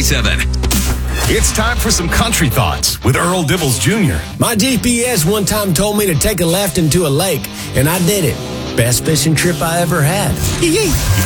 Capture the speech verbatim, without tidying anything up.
ninety-seven. It's time for some country thoughts with Earl Dibbles Junior My G P S one time told me to take a left into a lake, and I did it. Best fishing trip I ever had.